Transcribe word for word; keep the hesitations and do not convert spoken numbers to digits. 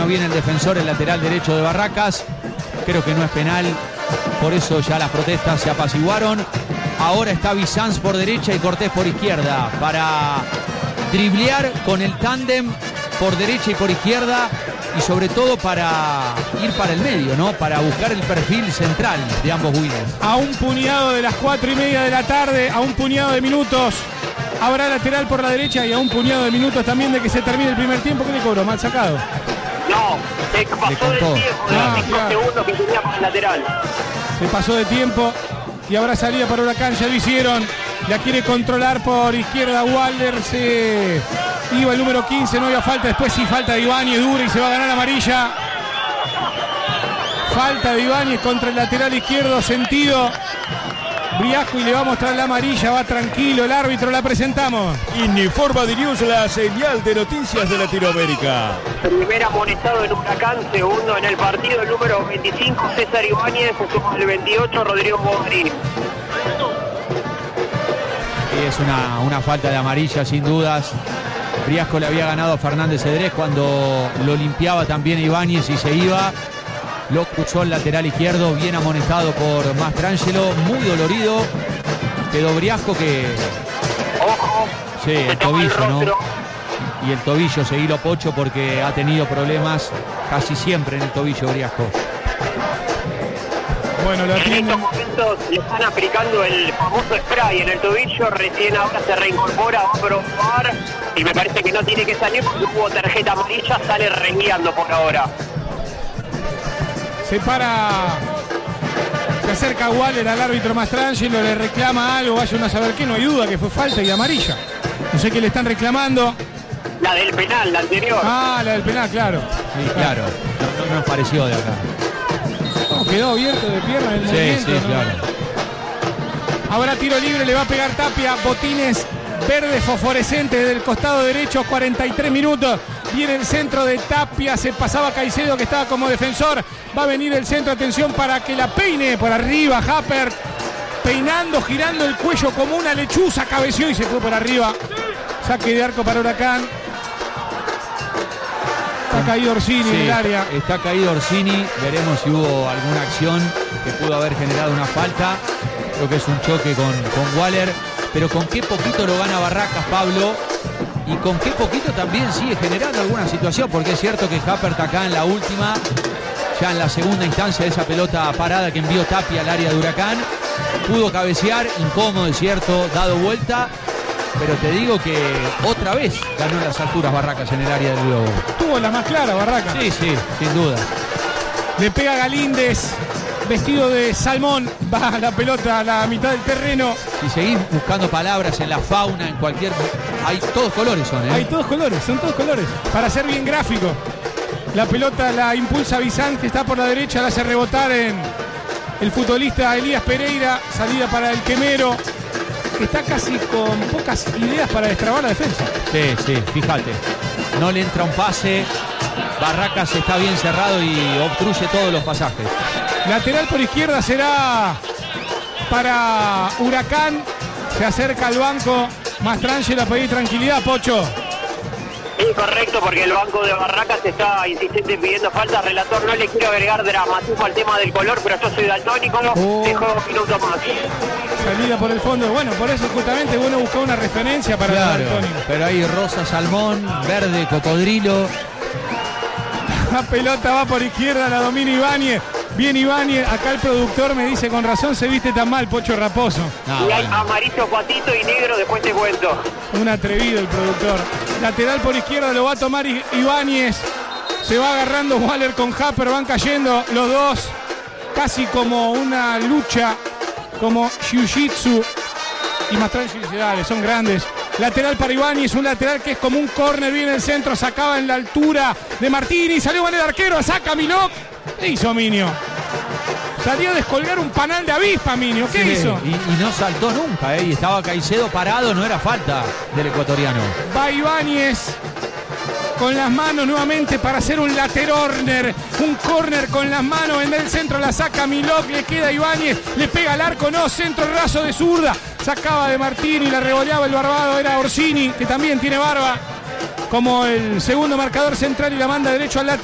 no viene el defensor, el lateral derecho de Barracas. Creo que no es penal, por eso ya las protestas se apaciguaron. Ahora está Bizanz por derecha y Cortés por izquierda para driblear con el tándem por derecha y por izquierda, y sobre todo para ir para el medio, ¿no? Para buscar el perfil central de ambos winners. A un puñado de las cuatro y media de la tarde, a un puñado de minutos, habrá lateral por la derecha y a un puñado de minutos también de que se termine el primer tiempo. ¿Qué le cobró? ¿Mal sacado? No, se pasó del tiempo de ah, los cinco claro. segundos que tenía para el lateral. Se pasó de tiempo y habrá salida para Huracán, ya lo hicieron. La quiere controlar por izquierda Walder, se iba el número quince, no había falta, después sí falta de Ibáñez, dura y se va a ganar amarilla. Falta de Ibáñez contra el lateral izquierdo, sentido Briasco, y le va a mostrar la amarilla, va tranquilo el árbitro, la presentamos. Informa de News, la señal de noticias de Latinoamérica. Primer amonestado en Huracán, segundo en el partido, el número veinticinco, César Ibáñez, suma el veintiocho, Rodrigo Bogarín. Y es una, una falta de amarilla sin dudas. Briasco le había ganado a Fernández Cedrés cuando lo limpiaba también Ibáñez y se iba. Lo cruzó el lateral izquierdo, bien amonestado por Mastrangelo, muy dolorido. Quedó Briasco que... Ojo, sí, el tobillo, ¿no? Y el tobillo, seguilo Pocho, porque ha tenido problemas casi siempre en el tobillo Briasco. Bueno, lo en tienen. estos momentos le están aplicando el famoso spray en el tobillo, recién ahora se reincorpora, va a probar y me parece que no tiene que salir porque hubo tarjeta amarilla, sale rengueando por ahora. Se para, se acerca Waller al árbitro Mastrangelo, le reclama algo, vaya uno a saber qué, no hay duda que fue falta y amarilla. No sé qué le están reclamando. La del penal, la anterior. Ah, la del penal, claro. Sí, claro, no, no nos pareció de acá. No, quedó abierto de pierna en el Sí, movimiento, sí, ¿no? claro. Ahora tiro libre, le va a pegar Tapia, botines verdes fosforescentes del costado derecho, cuarenta y tres minutos. Viene el centro de Tapia, se pasaba Caicedo que estaba como defensor. Va a venir el centro, atención para que la peine por arriba. Happer peinando, girando el cuello como una lechuza, cabeció y se fue por arriba. Saque de arco para Huracán. Está caído Orsini Sí, en el área. Está caído Orsini, veremos si hubo alguna acción que pudo haber generado una falta. Creo que es un choque con, con Waller, pero con qué poquito lo gana Barracas, Pablo, y con qué poquito también sigue generando alguna situación, porque es cierto que Happert acá en la última, ya en la segunda instancia de esa pelota parada que envió Tapia al área de Huracán, pudo cabecear, incómodo, es cierto, dado vuelta, pero te digo que otra vez ganó en las alturas Barracas en el área del globo. Tuvo la más clara Barracas. Sí, sí, sin duda. Le pega Galíndez, vestido de salmón, va la pelota a la mitad del terreno. Si seguís buscando palabras en la fauna, en cualquier... Hay todos colores son, ¿eh? Hay todos colores, son todos colores. Para ser bien gráfico. La pelota la impulsa Bizanz, que está por la derecha, la hace rebotar en el futbolista Elías Pereira. Salida para el Quemero, que está casi con pocas ideas para destrabar la defensa. Sí, sí, fíjate. No le entra un pase. Barracas está bien cerrado y obstruye todos los pasajes. Lateral por izquierda será para Huracán. Se acerca al banco Mastrangelo a pedir tranquilidad, Pocho. Incorrecto, porque el banco de Barracas está insistente pidiendo falta. Relator, no le quiero agregar dramatismo al tema del color, pero yo soy daltónico, Oh. dejo un minuto más. Salida por el fondo. Bueno, por eso justamente uno buscó una referencia para Claro, el daltónico. pero ahí rosa salmón, verde cocodrilo. La pelota va por izquierda, la domina Ibáñez. Bien Ibáñez, acá el productor me dice, con razón se viste tan mal, Pocho Raposo. No, y hay bueno. amarillo, cuatito y negro, después te cuento. Un atrevido el productor. Lateral por izquierda lo va a tomar I- Ibáñez. Se va agarrando Waller con Happer, van cayendo los dos. Casi como una lucha, como jiu-jitsu. Y Mastrangelo dice, dale, son grandes. Lateral para Ibáñez, un lateral que es como un córner, viene el centro, sacaba en la altura de Martini, salió mal el arquero, saca Milok. ¿Qué hizo Minio? Salió a descolgar un panal de avispa, Minio. ¿Qué Sí, hizo? Y, y no saltó nunca, ¿eh? Y estaba Caicedo parado, no era falta del ecuatoriano. Va Ibáñez con las manos nuevamente para hacer un laterorner, un córner con las manos, en el centro la saca Milok, le queda Ibáñez, le pega al arco, no, centro raso de zurda, sacaba de Martini, la revoleaba el barbado, era Orsini, que también tiene barba, como el segundo marcador central y la manda derecho al lateral.